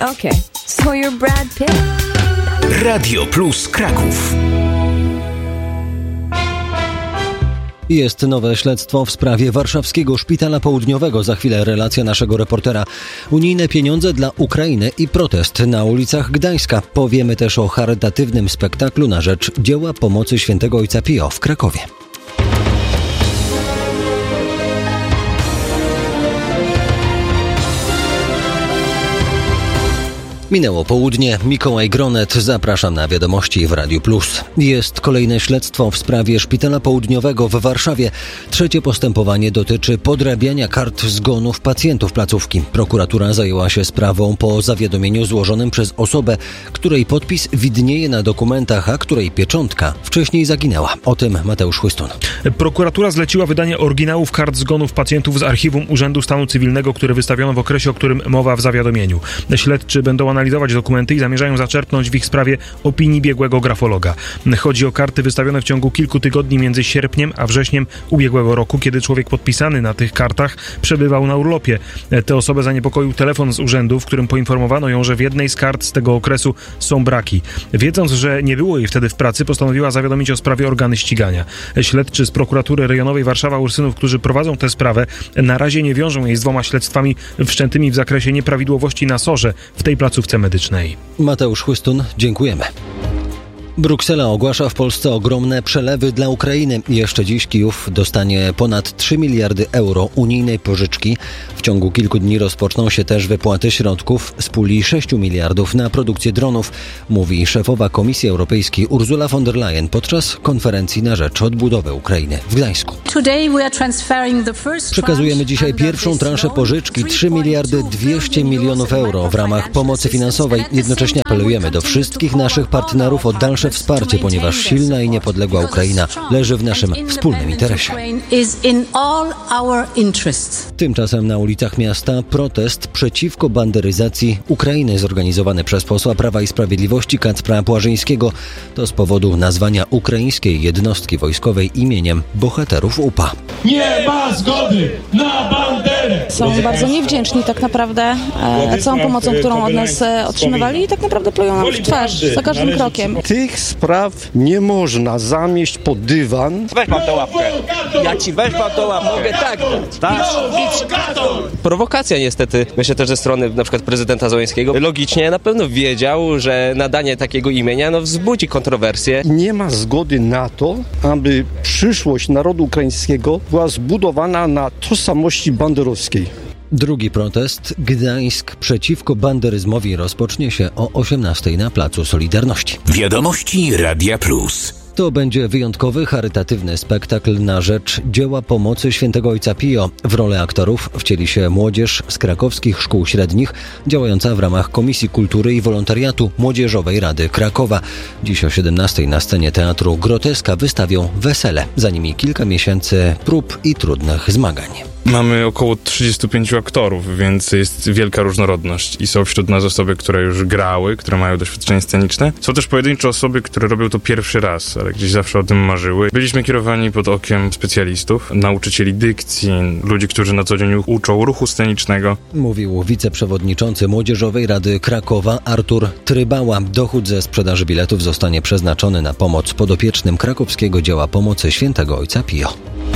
Okay, so you're Brad Pitt. Radio Plus Kraków. Jest nowe śledztwo w sprawie warszawskiego Szpitala Południowego. Za chwilę relacja naszego reportera. Unijne pieniądze dla Ukrainy i protest na ulicach Gdańska. Powiemy też o charytatywnym spektaklu na rzecz dzieła pomocy Świętego Ojca Pio w Krakowie. Minęło południe. Mikołaj Gronet. Zapraszam na wiadomości w Radiu Plus. Jest kolejne śledztwo w sprawie Szpitala Południowego w Warszawie. Trzecie postępowanie dotyczy podrabiania kart zgonów pacjentów placówki. Prokuratura zajęła się sprawą po zawiadomieniu złożonym przez osobę, której podpis widnieje na dokumentach, a której pieczątka wcześniej zaginęła. O tym Mateusz Chłystun. Prokuratura zleciła wydanie oryginałów kart zgonów pacjentów z archiwum Urzędu Stanu Cywilnego, które wystawiono w okresie, o którym mowa w zawiadomieniu. Śledczy będą analizować dokumenty i zamierzają zaczerpnąć w ich sprawie opinii biegłego grafologa. Chodzi o karty wystawione w ciągu kilku tygodni między sierpniem a wrześniem ubiegłego roku, kiedy człowiek podpisany na tych kartach przebywał na urlopie. Tę osobę zaniepokoił telefon z urzędu, w którym poinformowano ją, że w jednej z kart z tego okresu są braki. Wiedząc, że nie było jej wtedy w pracy, postanowiła zawiadomić o sprawie organy ścigania. Śledczy z prokuratury rejonowej Warszawa-Ursynów, którzy prowadzą tę sprawę, na razie nie wiążą jej z dwoma śledztwami wszczętymi w zakresie nieprawidłowości na SOR-ze w tej placówce medycznej. Mateusz Chłystun, dziękujemy. Bruksela ogłasza w Polsce ogromne przelewy dla Ukrainy. Jeszcze dziś Kijów dostanie ponad 3 miliardy euro unijnej pożyczki. W ciągu kilku dni rozpoczną się też wypłaty środków z puli 6 miliardów na produkcję dronów, mówi szefowa Komisji Europejskiej Ursula von der Leyen podczas konferencji na rzecz odbudowy Ukrainy w Gdańsku. Przekazujemy dzisiaj pierwszą transzę pożyczki 3 miliardy 200 milionów euro w ramach pomocy finansowej. Jednocześnie apelujemy do wszystkich naszych partnerów o dalsze wsparcie, ponieważ silna i niepodległa Ukraina leży w naszym wspólnym interesie. Tymczasem na ulicach miasta protest przeciwko banderyzacji Ukrainy zorganizowany przez posła Prawa i Sprawiedliwości Kacpra Płażyńskiego. To z powodu nazwania ukraińskiej jednostki wojskowej imieniem bohaterów UPA. Nie ma zgody na banderę! Są bardzo niewdzięczni tak naprawdę całą pomocą, którą od nas otrzymywali i tak naprawdę plują nam w twarz za każdym krokiem. Tych spraw nie można zamieść pod dywan. Weź pan tę łapkę. Ja ci weź pan tę łapkę. Mogę tak dać. Prowokacja niestety. Myślę też ze strony na przykład prezydenta Załęskiego. Logicznie na pewno wiedział, że nadanie takiego imienia wzbudzi kontrowersje. Nie ma zgody na to, aby przyszłość narodu ukraińskiego była zbudowana na tożsamości banderowskiej. Drugi protest Gdańsk przeciwko banderyzmowi rozpocznie się o 18:00 na Placu Solidarności. Wiadomości Radia Plus. To będzie wyjątkowy, charytatywny spektakl na rzecz dzieła pomocy Świętego Ojca Pio. W rolę aktorów wcieli się młodzież z krakowskich szkół średnich, działająca w ramach Komisji Kultury i Wolontariatu Młodzieżowej Rady Krakowa. Dziś o 17:00 na scenie Teatru Groteska wystawią Wesele. Za nimi kilka miesięcy prób i trudnych zmagań. Mamy około 35 aktorów, więc jest wielka różnorodność i są wśród nas osoby, które już grały, które mają doświadczenie sceniczne. Są też pojedyncze osoby, które robią to pierwszy raz, ale gdzieś zawsze o tym marzyły. Byliśmy kierowani pod okiem specjalistów, nauczycieli dykcji, ludzi, którzy na co dzień uczą ruchu scenicznego. Mówił wiceprzewodniczący Młodzieżowej Rady Krakowa Artur Trybała. Dochód ze sprzedaży biletów zostanie przeznaczony na pomoc podopiecznym krakowskiego dzieła pomocy Świętego Ojca Pio.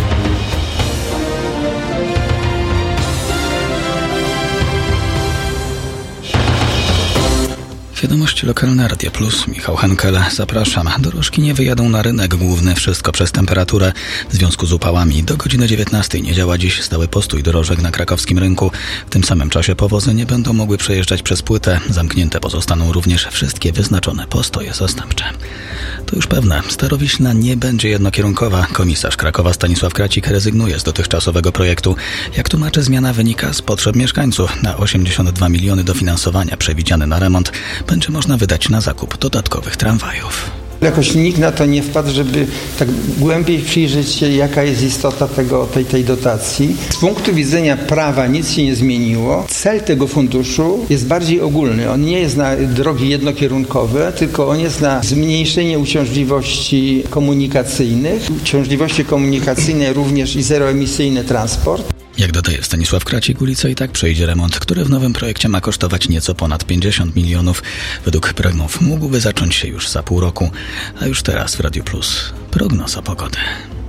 Wiadomości lokalne Radia Plus, Michał Henkel, zapraszam. Dorożki nie wyjadą na rynek główny, wszystko przez temperaturę. W związku z upałami do godziny 19:00 nie działa dziś stały postój dorożek na krakowskim rynku. W tym samym czasie powozy nie będą mogły przejeżdżać przez płytę. Zamknięte pozostaną również wszystkie wyznaczone postoje zastępcze. To już pewne, Starowiśna nie będzie jednokierunkowa. Komisarz Krakowa Stanisław Kracik rezygnuje z dotychczasowego projektu. Jak tłumaczy, zmiana wynika z potrzeb mieszkańców. Na 82 miliony dofinansowania przewidziane na remont będzie można wydać na zakup dodatkowych tramwajów. Jakoś nikt na to nie wpadł, żeby tak głębiej przyjrzeć się, jaka jest istota tej dotacji. Z punktu widzenia prawa nic się nie zmieniło. Cel tego funduszu jest bardziej ogólny. On nie jest na drogi jednokierunkowe, tylko on jest na zmniejszenie uciążliwości komunikacyjnych. Uciążliwości komunikacyjne również i zeroemisyjny transport. Jak dodaje Stanisław Kracik, ulica i tak przejdzie remont, który w nowym projekcie ma kosztować nieco ponad 50 milionów. Według prognóz mógłby zacząć się już za pół roku, a już teraz w Radiu Plus prognoza pogody.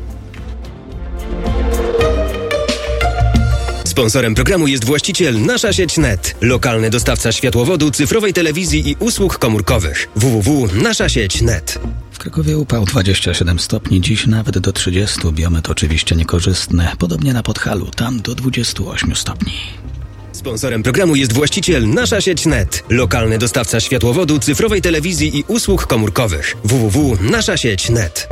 Sponsorem programu jest właściciel Nasza Sieć Net, lokalny dostawca światłowodu, cyfrowej telewizji i usług komórkowych. www.naszasieć.net. W Krakowie upał 27 stopni, dziś nawet do 30. Biometr oczywiście niekorzystny, podobnie na Podhalu, tam do 28 stopni. Sponsorem programu jest właściciel Nasza Sieć Net, lokalny dostawca światłowodu, cyfrowej telewizji i usług komórkowych. www.naszasieć.net.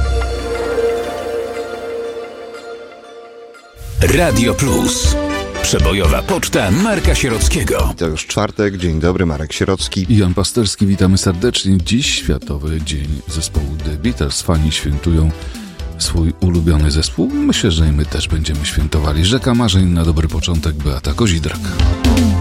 Radio Plus. Przebojowa poczta Marka Sierockiego. To już czwartek, dzień dobry, Marek Sierocki i Jan Pasterski, witamy serdecznie. Dziś Światowy Dzień Zespołu The Beatles. Fani świętują swój ulubiony zespół. Myślę, że i my też będziemy świętowali. Rzeka marzeń na dobry początek, Beata Kozidrak.